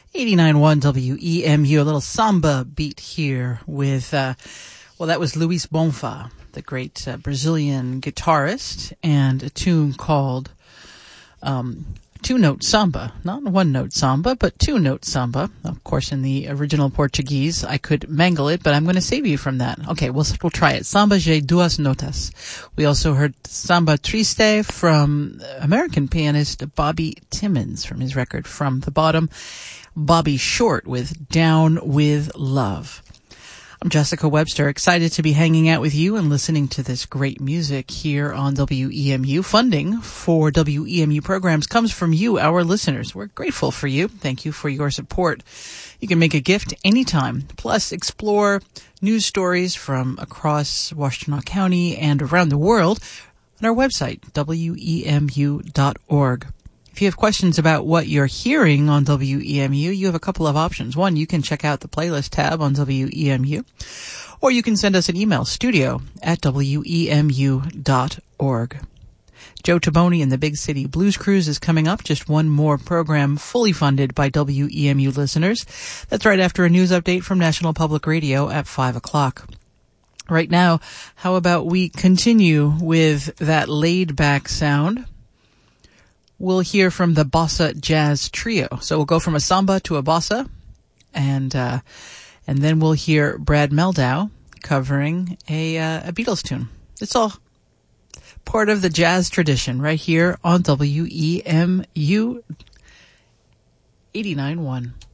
89.1 WEMU, a little samba beat here with, that was Luis Bonfa, the great Brazilian guitarist, and a tune called Two-Note Samba. Not one-note samba, but two-note samba. Of course, in the original Portuguese, I could mangle it, but I'm going to save you from that. Okay, we'll try it. Samba de duas notas. We also heard Samba Triste from American pianist Bobby Timmons from his record From the Bottom. Bobby Short with Down with Love. I'm Jessica Webster, excited to be hanging out with you and listening to this great music here on WEMU. Funding for WEMU programs comes from you, our listeners. We're grateful for you. Thank you for your support. You can make a gift anytime. Plus, explore news stories from across Washtenaw County and around the world on our website, WEMU.org. If you have questions about what you're hearing on WEMU, you have a couple of options. One, you can check out the playlist tab on WEMU, or you can send us an email, studio@WEMU.org. Joe Taboni and the Big City Blues Cruise is coming up. Just one more program fully funded by WEMU listeners. That's right after a news update from National Public Radio at 5 o'clock. Right now, how about we continue with that laid-back sound? We'll hear from the Bossa Jazz Trio. So we'll go from a samba to a bossa, and then we'll hear Brad Meldau covering a Beatles tune. It's all part of the jazz tradition right here on WEMU 89.1.